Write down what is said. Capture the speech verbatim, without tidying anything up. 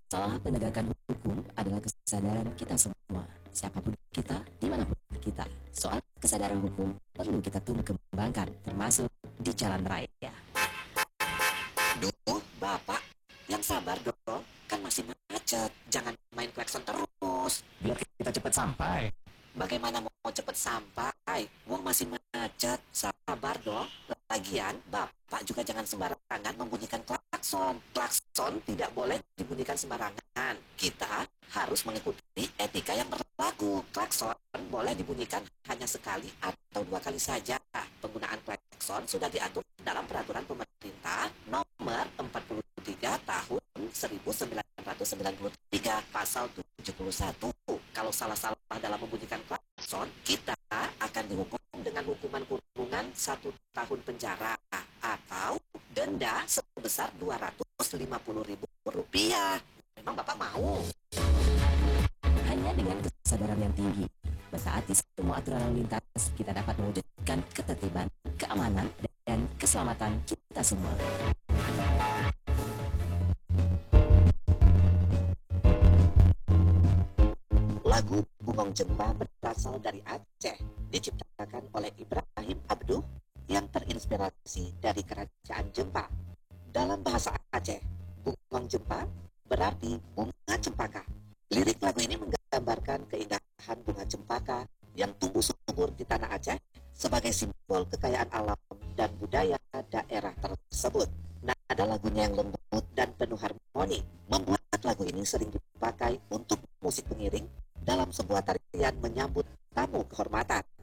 Masalah penegakan hukum adalah kesadaran kita semua, siapapun kita, dimanapun kita. Soal kesadaran hukum perlu kita tumbuh kembangkan, termasuk di jalan raya. Duh, Bapak, yang sabar dong, kan masih macet. Jangan main klakson terus. Biar kita cepat sampai. Bagaimana mau cepat sampai? Wong masih macet. Sabar dong. Lagian, Bapak juga jangan sembarangan membunyikan klakson. Klakson tidak boleh dibunyikan sembarangan. Kita harus mengikuti etika yang berlaku. Klakson boleh dibunyikan hanya sekali atau dua kali saja. Penggunaan klakson sudah diatur dalam peraturan pemerintah nomor empat puluh tiga tahun seribu sembilan ratus sembilan puluh tiga pasal tujuh puluh satu. Kalau salah-salah dalam membunyikan klakson, kita akan dihukum dengan hukuman kurungan satu tahun penjara atau denda sebesar dua ratus lima puluh ribu rupiah. Memang Bapak mau? Hanya dengan kesadaran yang tinggi, mentaati semua aturan lalu lintas, kita dapat mewujudkan ketertiban, keamanan, dan keselamatan kita semua. Lagu Bungong Jempa berasal dari Aceh, diciptakan oleh Ibrahim Abduh yang terinspirasi dari kerajaan Jempa. Dalam bahasa Aceh, Bungong Jempa berarti bunga cempaka. Lirik lagu ini menggambarkan keindahan bunga cempaka yang tumbuh subur di tanah Aceh sebagai simbol kekayaan alam dan budaya daerah tersebut. Nada lagunya yang lembut dan penuh harmoni membuat lagu ini sering dipakai untuk musik pengiring dalam sebuah tarian menyambut tamu kehormatan.